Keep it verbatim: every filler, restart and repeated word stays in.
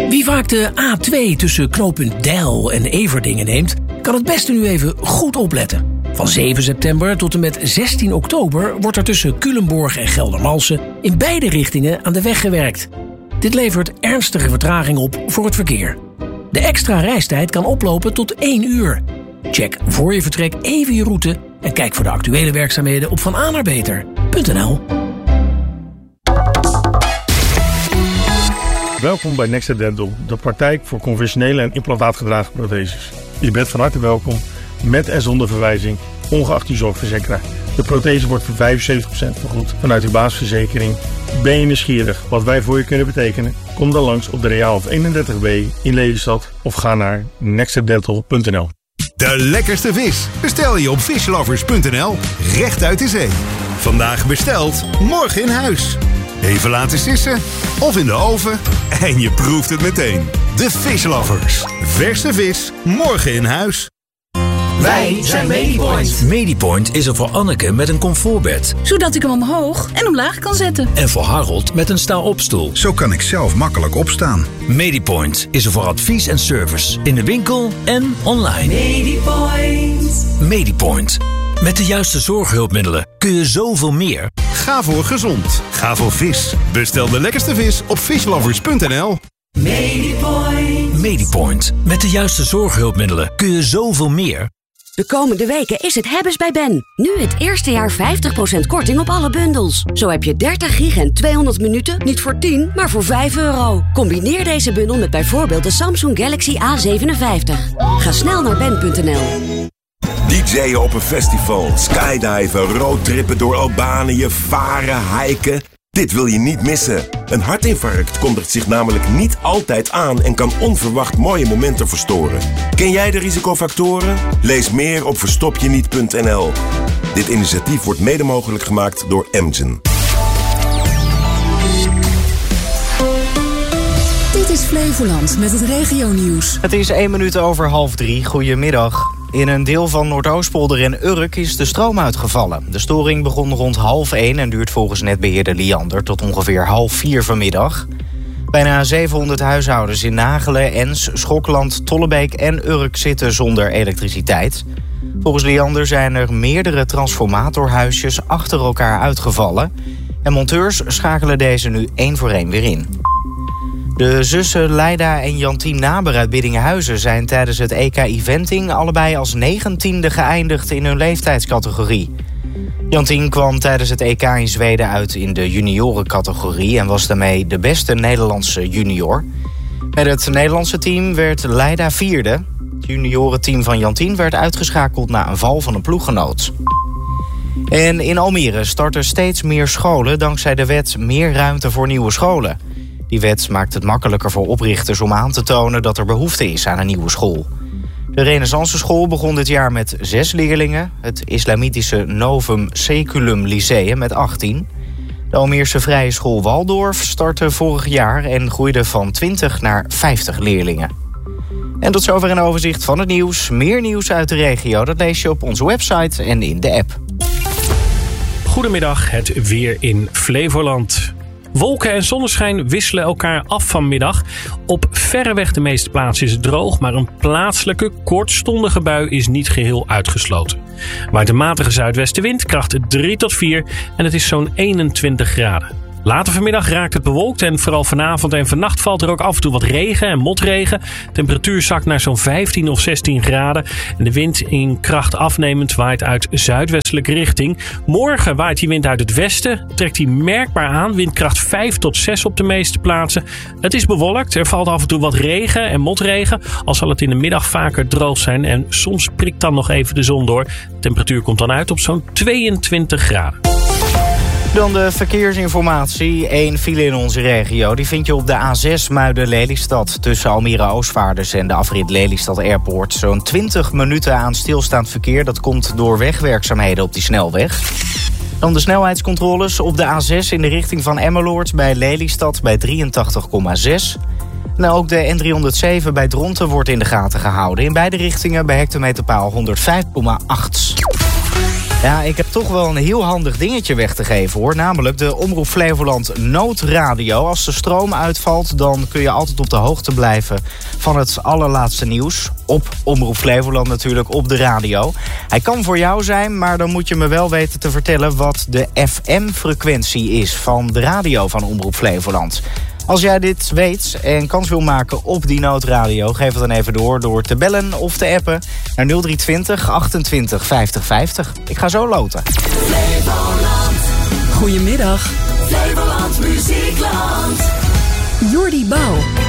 Wie vaak de A twee tussen knooppunt Deil en Everdingen neemt, kan het beste nu even goed opletten. Van zeven september tot en met zestien oktober wordt er tussen Culemborg en Geldermalsen in beide richtingen aan de weg gewerkt. Dit levert ernstige vertraging op voor het verkeer. De extra reistijd kan oplopen tot één uur. Check voor je vertrek even je route en kijk voor de actuele werkzaamheden op van a naar beter punt n l. Welkom bij Next Dental, de praktijk voor conventionele en implantaatgedragen protheses. Je bent van harte welkom, met en zonder verwijzing, ongeacht je zorgverzekeraar. De prothese wordt voor vijfenzeventig procent vergoed vanuit uw basisverzekering. Ben je nieuwsgierig wat wij voor je kunnen betekenen? Kom dan langs op de Reaalhof eenendertig B in Lelystad of ga naar next dental punt n l. De lekkerste vis bestel je op fishlovers punt n l, recht uit de zee. Vandaag besteld, morgen in huis. Even laten sissen of in de oven en je proeft het meteen. De Fishlovers. Verse vis, morgen in huis. Wij zijn Medipoint. Medipoint is er voor Anneke met een comfortbed. Zodat ik hem omhoog en omlaag kan zetten. En voor Harold met een sta-opstoel. Zo kan ik zelf makkelijk opstaan. Medipoint is er voor advies en service. In de winkel en online. Medipoint. Medipoint. Met de juiste zorghulpmiddelen kun je zoveel meer. Ga voor gezond. Ga voor vis. Bestel de lekkerste vis op fishlovers punt n l. Medipoint. Medipoint. Met de juiste zorghulpmiddelen kun je zoveel meer. De komende weken is het hebbes bij Ben. Nu het eerste jaar vijftig procent korting op alle bundels. Zo heb je dertig gig en tweehonderd minuten niet voor tien, maar voor vijf euro. Combineer deze bundel met bijvoorbeeld de Samsung Galaxy A zevenenvijftig. Ga snel naar ben punt n l. D J'en op een festival, skydiven, roadtrippen door Albanië, varen, hiken. Dit wil je niet missen. Een hartinfarct kondigt zich namelijk niet altijd aan en kan onverwacht mooie momenten verstoren. Ken jij de risicofactoren? Lees meer op verstopjeniet punt n l. Dit initiatief wordt mede mogelijk gemaakt door Amgen. Dit is Flevoland met het regionieuws. Het is één minuut over half drie. Goedemiddag. In een deel van Noordoostpolder en Urk is de stroom uitgevallen. De storing begon rond half één en duurt volgens netbeheerder Liander tot ongeveer half vier vanmiddag. Bijna zevenhonderd huishoudens in Nagelen, Ens, Schokland, Tollebeek en Urk zitten zonder elektriciteit. Volgens Liander zijn er meerdere transformatorhuisjes achter elkaar uitgevallen. En monteurs schakelen deze nu één voor één weer in. De zussen Leida en Jantien Naber uit Biddinghuizen zijn tijdens het E K Eventing allebei als negentiende geëindigd in hun leeftijdscategorie. Jantien kwam tijdens het E K in Zweden uit in de juniorencategorie en was daarmee de beste Nederlandse junior. Met het Nederlandse team werd Leida vierde. Het juniorenteam van Jantien werd uitgeschakeld na een val van een ploeggenoot. En in Almere starten steeds meer scholen dankzij de wet Meer ruimte voor nieuwe scholen. Die wet maakt het makkelijker voor oprichters om aan te tonen dat er behoefte is aan een nieuwe school. De Renaissance School begon dit jaar met zes leerlingen. Het islamitische Novum Seculum Lyceum met achttien. De Almeerse Vrije School Waldorf startte vorig jaar en groeide van twintig naar vijftig leerlingen. En tot zover een overzicht van het nieuws. Meer nieuws uit de regio, dat lees je op onze website en in de app. Goedemiddag, het weer in Flevoland. Wolken en zonneschijn wisselen elkaar af vanmiddag. Op verreweg de meeste plaatsen is het droog, maar een plaatselijke kortstondige bui is niet geheel uitgesloten. Waait een matige zuidwestenwind, kracht drie tot vier en het is zo'n eenentwintig graden. Later vanmiddag raakt het bewolkt en vooral vanavond en vannacht valt er ook af en toe wat regen en motregen. Temperatuur zakt naar zo'n vijftien of zestien graden. En de wind in kracht afnemend waait uit zuidwestelijke richting. Morgen waait die wind uit het westen, trekt die merkbaar aan. Windkracht vijf tot zes op de meeste plaatsen. Het is bewolkt, er valt af en toe wat regen en motregen. Al zal het in de middag vaker droog zijn en soms prikt dan nog even de zon door. De temperatuur komt dan uit op zo'n tweeëntwintig graden. Dan de verkeersinformatie. Eén file in onze regio. Die vind je op de A zes Muiden-Lelystad. Tussen Almere-Oostvaarders en de afrit Lelystad Airport. Zo'n twintig minuten aan stilstaand verkeer. Dat komt door wegwerkzaamheden op die snelweg. Dan de snelheidscontroles op de A zes in de richting van Emmeloord bij Lelystad bij drieëntachtig komma zes. En ook de N driehonderdzeven bij Dronten wordt in de gaten gehouden. In beide richtingen bij hectometerpaal honderdvijf komma acht. Ja, ik heb toch wel een heel handig dingetje weg te geven, hoor. Namelijk de Omroep Flevoland noodradio. Als de stroom uitvalt, dan kun je altijd op de hoogte blijven van het allerlaatste nieuws. Op Omroep Flevoland natuurlijk, op de radio. Hij kan voor jou zijn, maar dan moet je me wel weten te vertellen wat de F M-frequentie is van de radio van Omroep Flevoland. Als jij dit weet en kans wil maken op die noodradio, geef het dan even door door te bellen of te appen naar nul drie twintig achtentwintig vijftig vijftig. Ik ga zo loten. Flevoland. Goedemiddag. Flevoland Muziekland. Jordi Bouw.